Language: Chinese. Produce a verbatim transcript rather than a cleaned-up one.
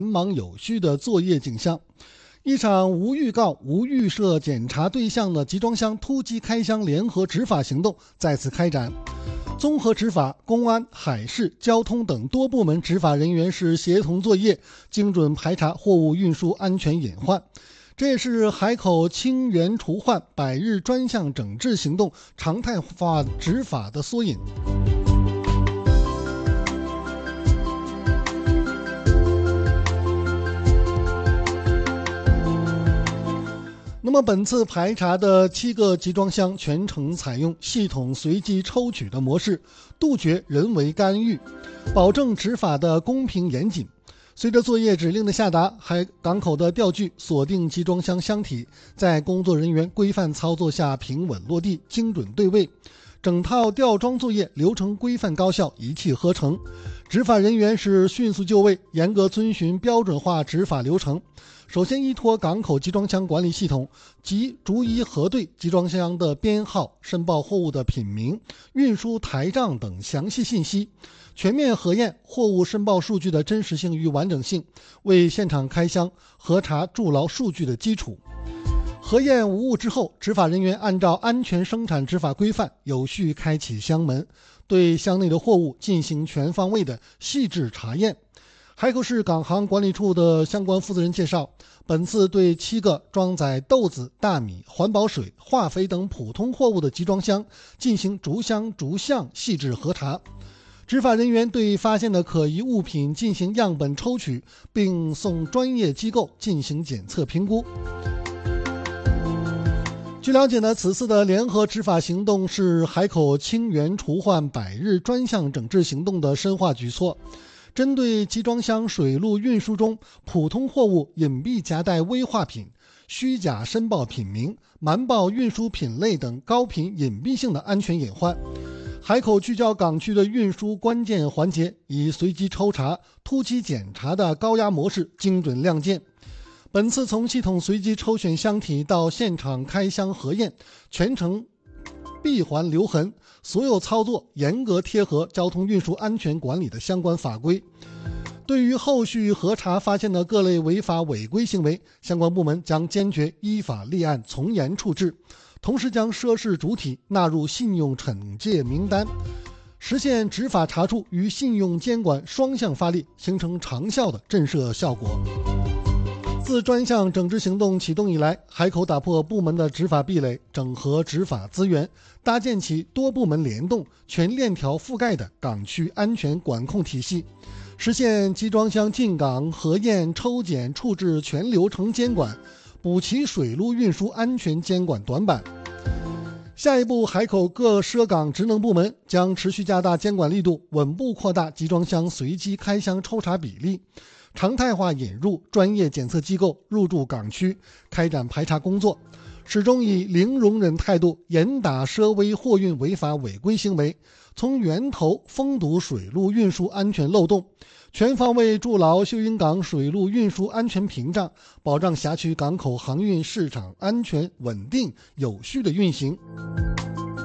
忙有序的作业景象。一场无预告、无预设检查对象的集装箱突击开箱联合执法行动再次开展。综合执法、公安、海事、交通等多部门执法人员是协同作业，精准排查货物运输安全隐患。这也是海口清源除患百日专项整治行动常态化执法的缩影。那么本次排查的七个集装箱全程采用系统随机抽取的模式，杜绝人为干预，保证执法的公平严谨。随着作业指令的下达，海港口的吊具锁定集装箱箱体，在工作人员规范操作下平稳落地，精准对位，整套吊装作业流程规范高效，一气呵成。执法人员是迅速就位，严格遵循标准化执法流程。首先依托港口集装箱管理系统及逐一核对集装箱的编号、申报货物的品名、运输台账等详细信息，全面核验货物申报数据的真实性与完整性，为现场开箱核查筑牢数据的基础。核验无误之后，执法人员按照安全生产执法规范有序开启箱门，对箱内的货物进行全方位的细致查验。海口市港航管理处的相关负责人介绍，本次对七个装载豆子、大米、环保水、化肥等普通货物的集装箱进行逐箱逐项细致核查。执法人员对发现的可疑物品进行样本抽取，并送专业机构进行检测评估。据了解呢，此次的联合执法行动是海口清源除患百日专项整治行动的深化举措。针对集装箱水路运输中普通货物隐蔽夹带危化品、虚假申报品名、瞒报运输品类等高频隐蔽性的安全隐患，海口聚焦港区的运输关键环节，以随机抽查、突击检查的高压模式精准亮剑。本次从系统随机抽选箱体到现场开箱核验，全程闭环留痕，所有操作严格贴合交通运输安全管理的相关法规。对于后续核查发现的各类违法违规行为，相关部门将坚决依法立案，从严处置，同时将涉事主体纳入信用惩戒名单，实现执法查处与信用监管双向发力，形成长效的震慑效果。自专项整治行动启动以来，海口打破部门的执法壁垒，整合执法资源，搭建起多部门联动、全链条覆盖的港区安全管控体系，实现集装箱进港、核验、抽检、处置全流程监管，补齐水路运输安全监管短板。下一步，海口各涉港职能部门将持续加大监管力度，稳步扩大集装箱随机开箱抽查比例，常态化引入专业检测机构入驻港区，开展排查工作，始终以零容忍态度严打涉危货运违法违规行为，从源头封堵水路运输安全漏洞，全方位筑牢秀英港水路运输安全屏障，保障辖区港口航运市场安全稳定有序的运行。